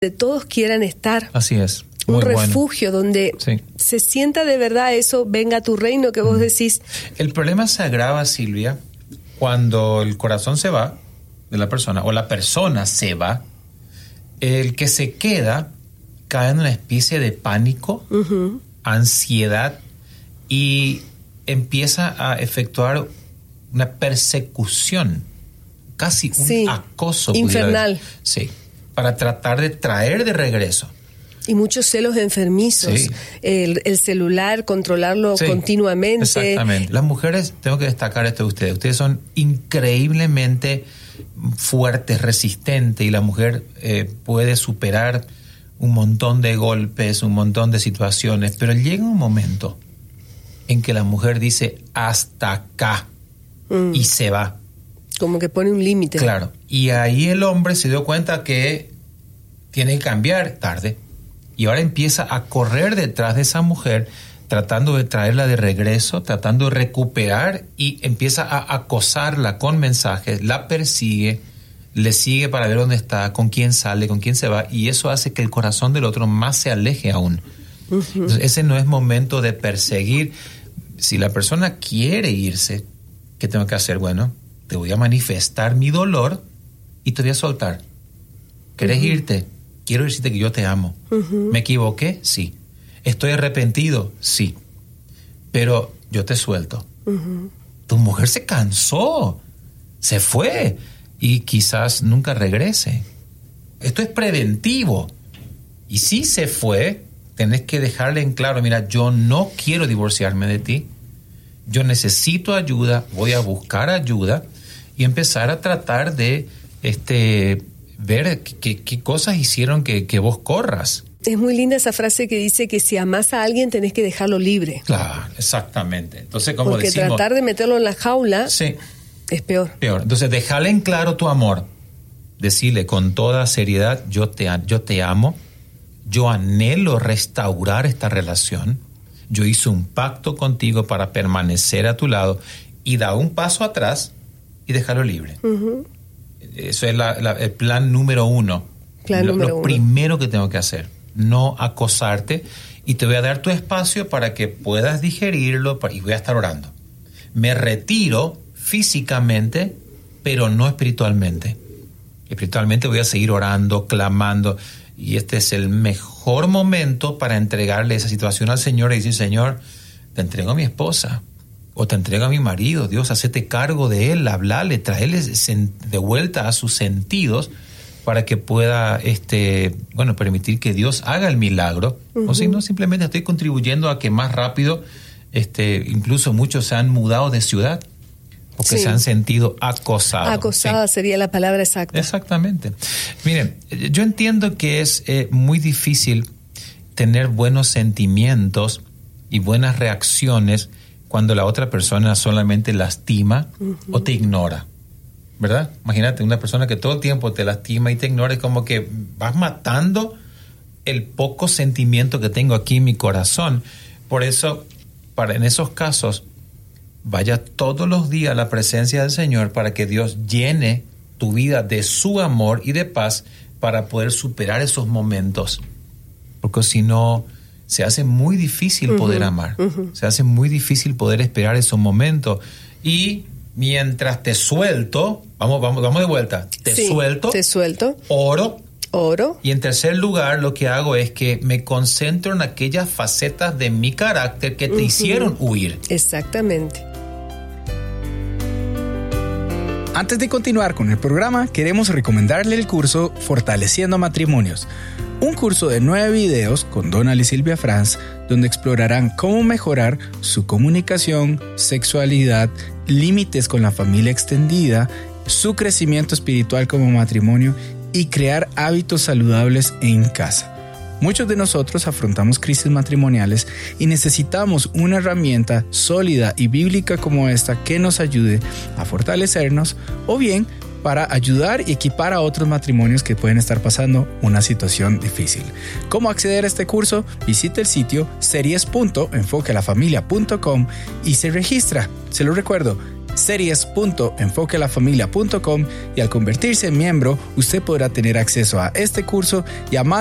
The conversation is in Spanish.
todos quieran estar. Así es. Un refugio donde sí. se sienta de verdad eso, venga a tu reino que vos decís. El problema se agrava, Silvia, cuando el corazón se va de la persona o la persona se va. El que se queda cae en una especie de pánico, ansiedad, y empieza a efectuar una persecución, casi un acoso infernal. Sí, para tratar de traer de regreso. Y muchos celos enfermizos, sí. el celular, controlarlo continuamente. Exactamente. Las mujeres, tengo que destacar esto de ustedes. Ustedes son increíblemente fuertes, resistentes, y la mujer puede superar un montón de golpes, un montón de situaciones, pero llega un momento en que la mujer dice hasta acá y se va. Como que pone un límite. Claro. Y ahí el hombre se dio cuenta que tiene que cambiar tarde. Y ahora empieza a correr detrás de esa mujer, tratando de traerla de regreso, tratando de recuperar, y empieza a acosarla con mensajes, la persigue, le sigue para ver dónde está, con quién sale, con quién se va, y eso hace que el corazón del otro más se aleje aún. Entonces, ese no es momento de perseguir. Si la persona quiere irse, ¿qué tengo que hacer? Bueno, te voy a manifestar mi dolor y te voy a soltar. ¿Querés irte? Quiero decirte que yo te amo. ¿Me equivoqué? Sí. ¿Estoy arrepentido? Sí. Pero yo te suelto. Tu mujer se cansó, se fue y quizás nunca regrese. Esto es preventivo. Y si se fue, tenés que dejarle en claro, mira, yo no quiero divorciarme de ti. Yo necesito ayuda, voy a buscar ayuda y empezar a tratar de ver qué cosas hicieron que vos corras. Es muy linda esa frase que dice que si amás a alguien tenés que dejarlo libre. Claro, exactamente. Entonces, como porque decimos, tratar de meterlo en la jaula es peor. Entonces, dejarle en claro tu amor. Decirle con toda seriedad, yo te amo, yo anhelo restaurar esta relación, yo hice un pacto contigo para permanecer a tu lado, y da un paso atrás y dejarlo libre. Eso es el plan número uno. Lo primero que tengo que hacer, no acosarte, y te voy a dar tu espacio para que puedas digerirlo, y voy a estar orando. Me retiro físicamente, pero no espiritualmente. Espiritualmente voy a seguir orando, clamando, y este es el mejor momento para entregarle esa situación al Señor y decir, Señor, te entrego a mi esposa, o te entrego a mi marido, Dios, hacete cargo de él, hablale, traerle de vuelta a sus sentidos para que pueda permitir que Dios haga el milagro. O si no, simplemente estoy contribuyendo a que más rápido, incluso muchos se han mudado de ciudad porque se han sentido acosados. Acosada sería la palabra exacta. Exactamente. Miren, yo entiendo que es muy difícil tener buenos sentimientos y buenas reacciones cuando la otra persona solamente lastima o te ignora, ¿verdad? Imagínate una persona que todo el tiempo te lastima y te ignora, es como que vas matando el poco sentimiento que tengo aquí en mi corazón. Por eso, en esos casos, vaya todos los días a la presencia del Señor para que Dios llene tu vida de su amor y de paz para poder superar esos momentos. Porque si no, se hace muy difícil poder amar. Se hace muy difícil poder esperar esos momentos. Y mientras te suelto, vamos de vuelta. Te suelto. Oro. Y en tercer lugar, lo que hago es que me concentro en aquellas facetas de mi carácter que te hicieron huir. Exactamente. Antes de continuar con el programa, queremos recomendarle el curso Fortaleciendo Matrimonios. Un curso de 9 videos con Donald y Silvia Franz, donde explorarán cómo mejorar su comunicación, sexualidad, límites con la familia extendida, su crecimiento espiritual como matrimonio y crear hábitos saludables en casa. Muchos de nosotros afrontamos crisis matrimoniales y necesitamos una herramienta sólida y bíblica como esta que nos ayude a fortalecernos, o bien para ayudar y equipar a otros matrimonios que pueden estar pasando una situación difícil. ¿Cómo acceder a este curso? Visite el sitio series.enfoquealafamilia.com y se registra. Se lo recuerdo, series.enfoquelafamilia.com y al convertirse en miembro, usted podrá tener acceso a este curso y a más